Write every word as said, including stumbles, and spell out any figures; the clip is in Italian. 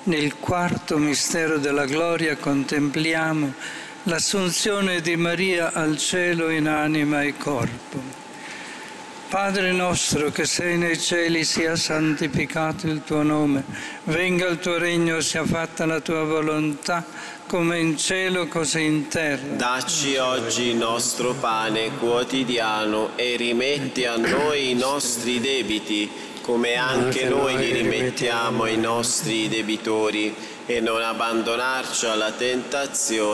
Nel quarto mistero della gloria contempliamo l'assunzione di Maria al cielo in anima e corpo. Padre nostro che sei nei cieli, sia santificato il tuo nome, venga il tuo regno, sia fatta la tua volontà, come in cielo così in terra. Dacci oggi il nostro pane quotidiano e rimetti a noi i nostri debiti, come anche noi li rimettiamo ai nostri debitori, e non abbandonarci alla tentazione,